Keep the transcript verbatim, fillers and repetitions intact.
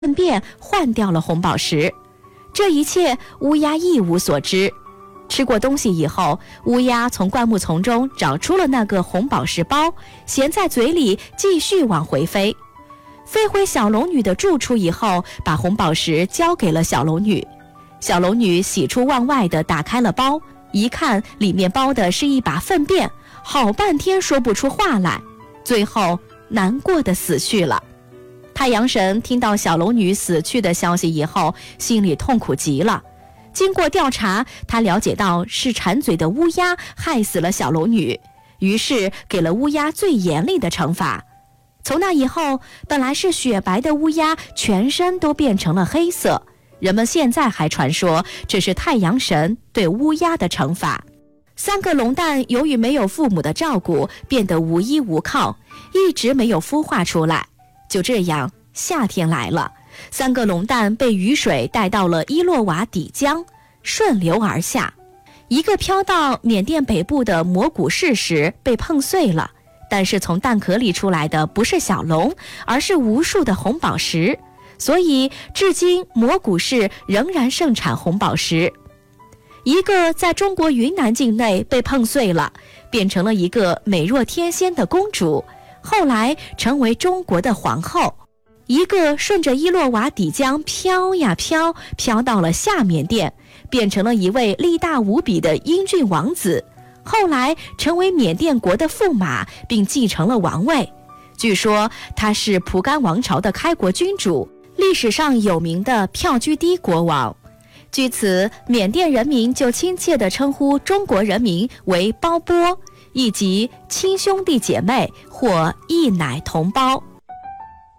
粪便换掉了红宝石。这一切乌鸦一无所知。吃过东西以后，乌鸦从灌木丛中找出了那个红宝石包，衔在嘴里继续往回飞。飞回小龙女的住处以后，把红宝石交给了小龙女。小龙女喜出望外地打开了包，一看里面包的是一把粪便，好半天说不出话来，最后难过地死去了。太阳神听到小龙女死去的消息以后，心里痛苦极了。经过调查，他了解到是馋嘴的乌鸦害死了小龙女，于是给了乌鸦最严厉的惩罚。从那以后，本来是雪白的乌鸦全身都变成了黑色，人们现在还传说这是太阳神对乌鸦的惩罚。三个龙蛋由于没有父母的照顾，变得无依无靠，一直没有孵化出来。就这样，夏天来了，三个龙蛋被雨水带到了伊洛瓦底江，顺流而下。一个飘到缅甸北部的摩古市时被碰碎了，但是从蛋壳里出来的不是小龙，而是无数的红宝石，所以至今摩古市仍然盛产红宝石。一个在中国云南境内被碰碎了，变成了一个美若天仙的公主，后来成为中国的皇后。一个顺着伊洛瓦底江飘呀飘，飘到了下缅甸，变成了一位力大无比的英俊王子，后来成为缅甸国的驸马，并继承了王位。据说他是蒲甘王朝的开国君主，历史上有名的票居低国王。据此，缅甸人民就亲切地称呼中国人民为胞波，亦即亲兄弟姐妹或一奶同胞。